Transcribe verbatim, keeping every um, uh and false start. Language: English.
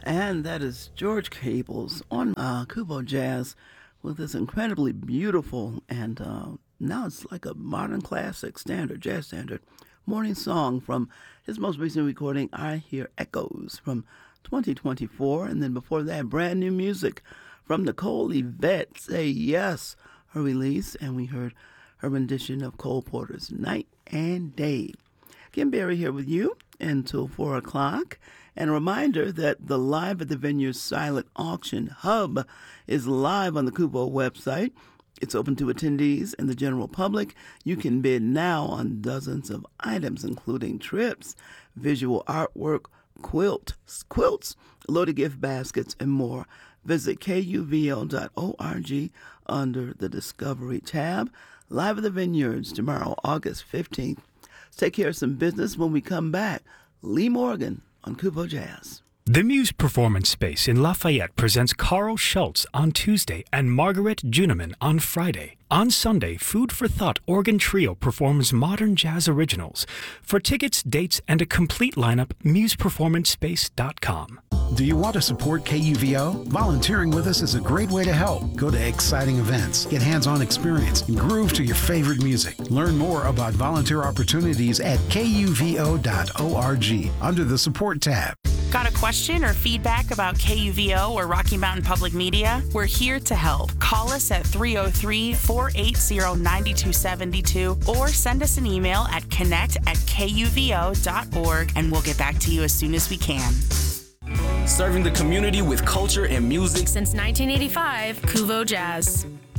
And that is George Cables on uh, Kubo Jazz with this incredibly beautiful and uh, now it's like a modern classic standard, jazz standard, morning song from his most recent recording, I Hear Echoes, from twenty twenty-four. And then before that, brand new music from Nicole Yvette, Say Yes, her release. And we heard her rendition of Cole Porter's Night and Day. Kim Berry here with you until four o'clock. And a reminder that the Live at the Vineyard Silent Auction Hub is live on the Kubo website. It's open to attendees and the general public. You can bid now on dozens of items, including trips, visual artwork, quilt, quilts, loaded gift baskets, and more. Visit K U V O dot org under the Discovery tab. Live at the Vineyards tomorrow, August fifteenth. Let's take care of some business when we come back. Lee Morgan on Kubo Jazz. The Muse Performance Space in Lafayette presents Carl Schultz on Tuesday and Margaret Juneman on Friday. On Sunday, Food for Thought Organ Trio performs modern jazz originals. For tickets, dates, and a complete lineup, muse performance space dot com. Do you want to support K U V O? Volunteering with us is a great way to help. Go to exciting events, get hands-on experience, and groove to your favorite music. Learn more about volunteer opportunities at K U V O dot org under the Support tab. Got a question or feedback about K U V O or Rocky Mountain Public Media? We're here to help. Call us at three oh three, four eight zero, nine two seven two or send us an email at connect at K U V O dot org and we'll get back to you as soon as we can. Serving the community with culture and music since nineteen eighty-five, Kuvo Jazz.